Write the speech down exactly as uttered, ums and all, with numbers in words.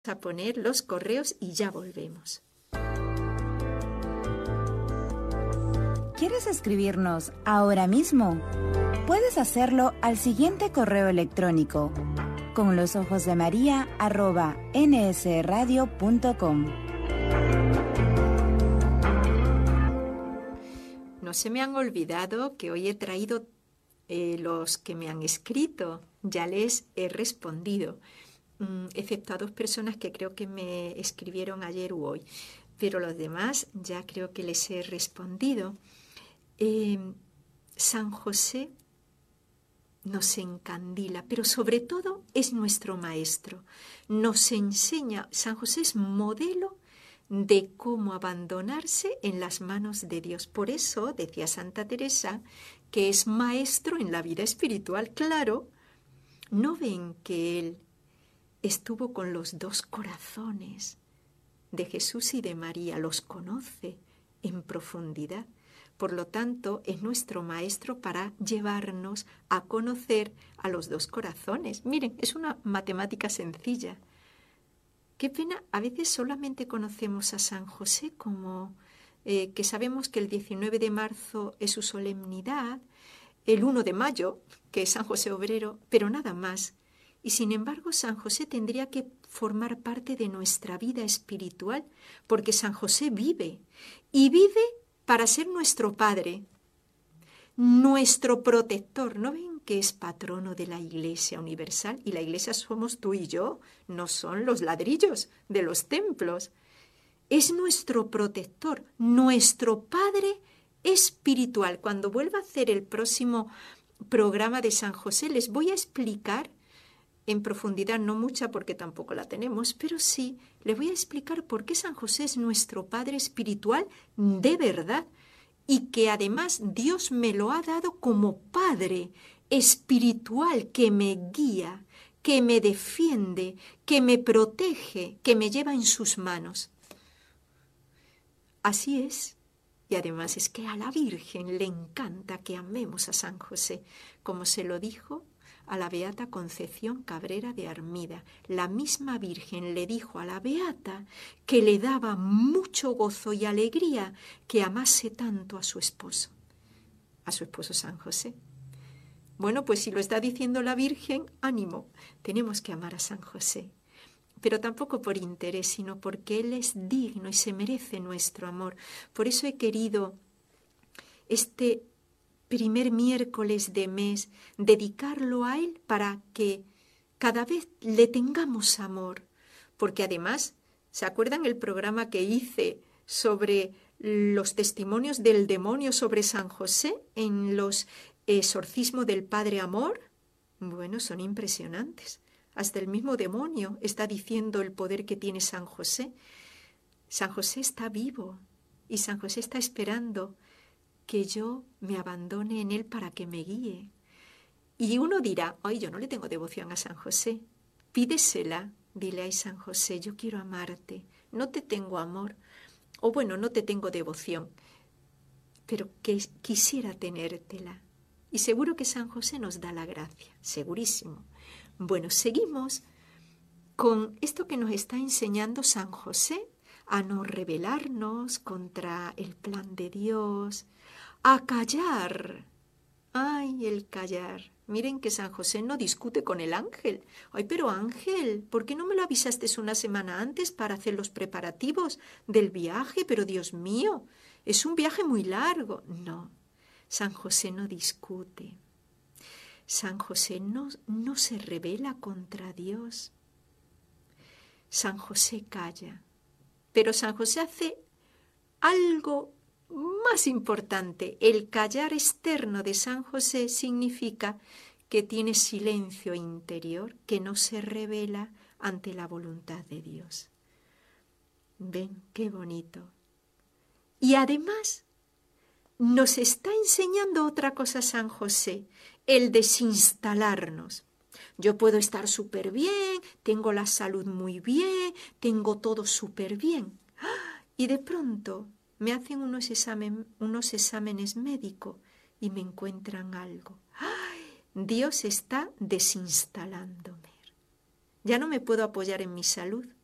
a poner los correos y ya volvemos. ¿Quieres escribirnos ahora mismo? Puedes hacerlo al siguiente correo electrónico: con los ojos de María arroba nsradio punto com. No se me han olvidado que hoy he traído eh, los que me han escrito. Ya les he respondido, mm, excepto a dos personas que creo que me escribieron ayer u hoy. Pero los demás ya creo que les he respondido. Eh, San José nos encandila, pero sobre todo es nuestro maestro. Nos enseña, San José es modelo de cómo abandonarse en las manos de Dios. Por eso decía Santa Teresa que es maestro en la vida espiritual. Claro, ¿no ven que él estuvo con los dos corazones de Jesús y de María? Los conoce en profundidad. Por lo tanto, es nuestro maestro para llevarnos a conocer a los dos corazones. Miren, es una matemática sencilla. Qué pena, a veces solamente conocemos a San José como eh, que sabemos que el diecinueve de marzo es su solemnidad, el primero de mayo, que es San José Obrero, pero nada más. Y sin embargo, San José tendría que formar parte de nuestra vida espiritual, porque San José vive, y vive para ser nuestro Padre, nuestro protector. ¿No ven que es patrono de la Iglesia Universal? Y la Iglesia somos tú y yo, no son los ladrillos de los templos. Es nuestro protector, nuestro Padre espiritual. Cuando vuelva a hacer el próximo programa de San José, les voy a explicar en profundidad, no mucha porque tampoco la tenemos, pero sí, les voy a explicar por qué San José es nuestro Padre espiritual de verdad y que además Dios me lo ha dado como Padre espiritual que me guía, que me defiende, que me protege, que me lleva en sus manos. Así es. Y además es que a la Virgen le encanta que amemos a San José, como se lo dijo a la Beata Concepción Cabrera de Armida. La misma Virgen le dijo a la Beata que le daba mucho gozo y alegría que amase tanto a su esposo, a su esposo San José. Bueno, pues si lo está diciendo la Virgen, ánimo, tenemos que amar a San José. Pero tampoco por interés, sino porque Él es digno y se merece nuestro amor. Por eso he querido este primer miércoles de mes dedicarlo a Él para que cada vez le tengamos amor. Porque además, ¿se acuerdan el programa que hice sobre los testimonios del demonio sobre San José en los exorcismos del Padre Amor? Bueno, son impresionantes. Hasta el mismo demonio está diciendo el poder que tiene San José. San José está vivo y San José está esperando que yo me abandone en Él para que me guíe. Y uno dirá, ay, yo no le tengo devoción a San José. Pídesela, dile, ay, San José, yo quiero amarte, no te tengo amor, o bueno, no te tengo devoción, pero que quisiera tenértela. Y seguro que San José nos da la gracia, segurísimo. Bueno, seguimos con esto que nos está enseñando San José, a no rebelarnos contra el plan de Dios, a callar. Ay, el callar. Miren que San José no discute con el ángel. Ay, pero ángel, ¿por qué no me lo avisaste una semana antes para hacer los preparativos del viaje? Pero Dios mío, es un viaje muy largo. No, San José no discute. San José no, no se rebela contra Dios. San José calla. Pero San José hace algo más importante. El callar externo de San José significa que tiene silencio interior, que no se revela ante la voluntad de Dios. ¿Ven qué bonito? Y además nos está enseñando otra cosa San José, el desinstalarnos. Yo puedo estar súper bien, tengo la salud muy bien, tengo todo súper bien. Y de pronto me hacen unos, examen, unos exámenes médicos y me encuentran algo. ¡Ay! Dios está desinstalándome. Ya no me puedo apoyar en mi salud.